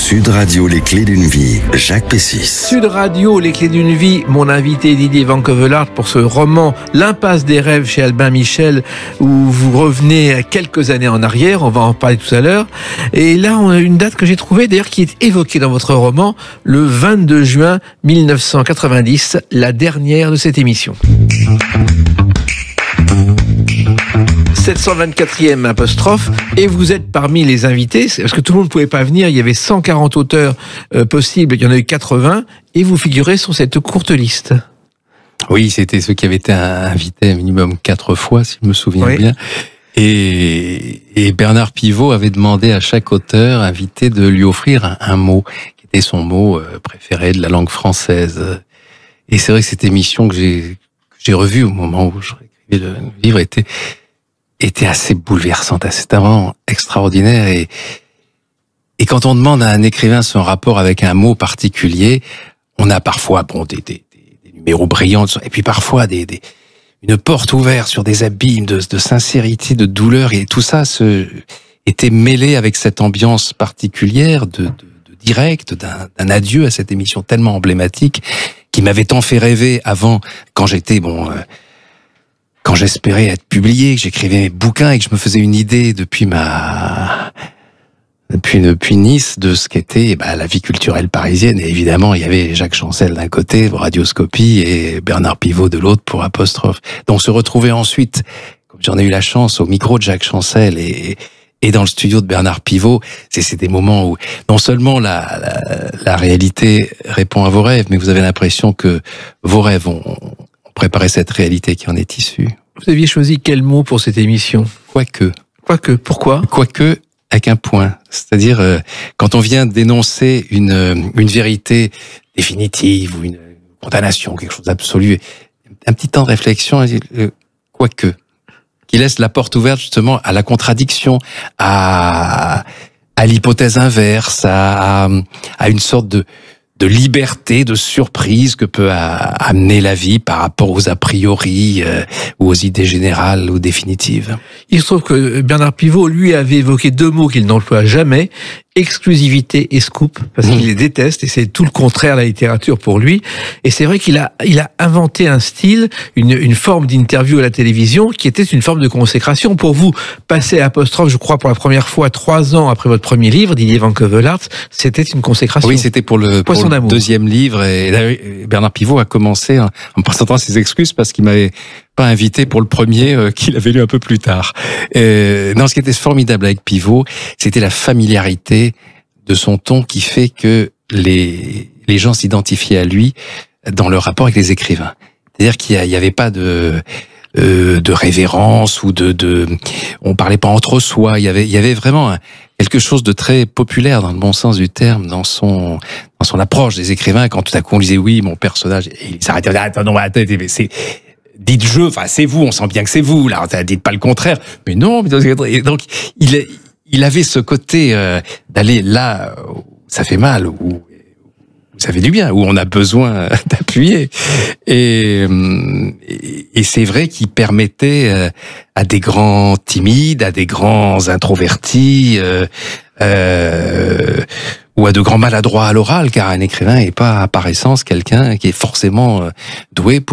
Sud Radio, les clés d'une vie, Jacques Pessis. Sud Radio, les clés d'une vie, mon invité Didier Van Kevelart pour ce roman L'impasse des rêves chez Albin Michel, où vous revenez quelques années en arrière, on va en parler tout à l'heure. Et là, on a une date que j'ai trouvée, d'ailleurs, qui est évoquée dans votre roman, le 22 juin 1990, la dernière de cette émission. 724e apostrophe, et vous êtes parmi les invités, parce que tout le monde ne pouvait pas venir, il y avait 140 auteurs possibles, il y en a eu 80, et vous figurez sur cette courte liste. Oui, c'était ceux qui avaient été invités un minimum 4 fois, si je me souviens bien. Et Bernard Pivot avait demandé à chaque auteur invité de lui offrir un mot, qui était son mot préféré de la langue française. Et c'est vrai que cette émission que j'ai revue au moment où je réécrivais le livre était assez bouleversante, c'était vraiment extraordinaire. Et quand on demande à un écrivain son rapport avec un mot particulier, on a parfois des numéros brillants, et puis parfois une porte ouverte sur des abîmes de sincérité, de douleur, et tout ça était mêlé avec cette ambiance particulière de direct, d'un adieu à cette émission tellement emblématique qui m'avait tant fait rêver avant, quand j'étais quand j'espérais être publié, que j'écrivais mes bouquins et que je me faisais une idée depuis Nice de ce qu'était la vie culturelle parisienne. Et évidemment, il y avait Jacques Chancel d'un côté pour Radioscopie et Bernard Pivot de l'autre pour Apostrophe. Donc se retrouver ensuite, comme j'en ai eu la chance, au micro de Jacques Chancel et dans le studio de Bernard Pivot, c'est des moments où non seulement la réalité répond à vos rêves, mais vous avez l'impression que vos rêves ont préparé cette réalité qui en est issue. Vous aviez choisi quel mot pour cette émission ? Quoique. Pourquoi ? Quoique, avec un point. C'est-à-dire, quand on vient d'énoncer une vérité définitive ou une condamnation, quelque chose d'absolu, un petit temps de réflexion, quoique, qui laisse la porte ouverte justement à la contradiction, à l'hypothèse inverse, à une sorte de liberté, de surprise que peut amener la vie par rapport aux a priori ou aux idées générales ou définitives. Il se trouve que Bernard Pivot, lui, avait évoqué 2 mots qu'il n'emploie jamais, exclusivité et scoop, parce qu'il les déteste, et c'est tout le contraire de la littérature pour lui. Et c'est vrai qu'il a inventé un style, une forme d'interview à la télévision, qui était une forme de consécration. Pour vous, passer à Apostrophe, je crois, pour la première fois, 3 ans après votre premier livre, Didier Van Kevelart, c'était une consécration. Oui, c'était pour le deuxième livre, et Bernard Pivot a commencé en me présentant ses excuses parce qu'il m'avait pas invité pour le premier qu'il avait lu un peu plus tard. Non, ce qui était formidable avec Pivot, c'était la familiarité de son ton qui fait que les gens s'identifiaient à lui dans leur rapport avec les écrivains. C'est-à-dire qu'il y avait pas de révérence ou on parlait pas entre soi. Il y avait vraiment quelque chose de très populaire dans le bon sens du terme, dans son approche des écrivains. Quand tout à coup on disait oui, mon personnage, et il s'arrêtait. Attends, dites je, c'est vous, on sent bien que c'est vous, là, dites pas le contraire. Mais non, et donc, il avait ce côté, d'aller là où ça fait mal, où ça fait du bien, où on a besoin d'appuyer. Et c'est vrai qu'il permettait à des grands timides, à des grands introvertis, ou à de grands maladroits à l'oral, car un écrivain n'est pas par essence quelqu'un qui est forcément doué pour